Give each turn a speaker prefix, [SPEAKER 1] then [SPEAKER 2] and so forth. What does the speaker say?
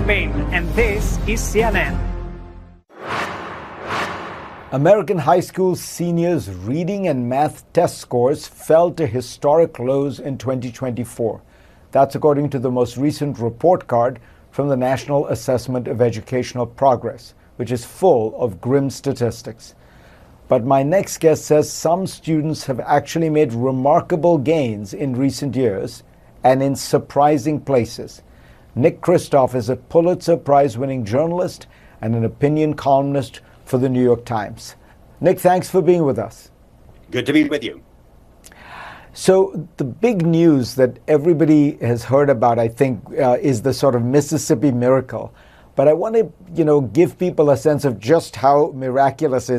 [SPEAKER 1] Spain, and this is CNN.
[SPEAKER 2] American high school seniors' reading and math test scores fell to historic lows in 2024. That's according to the most recent report card from the National Assessment of Educational Progress, which is full of grim statistics. But my next guest says some students have actually made remarkable gains in recent years and in surprising places. Nick Kristof is a Pulitzer Prize-winning journalist and an opinion columnist for the New York Times. Nick, thanks for being with us.
[SPEAKER 3] Good to be with you.
[SPEAKER 2] So the big news that everybody has heard about, I think, is the sort of Mississippi miracle. But I want to, give people a sense of just how miraculous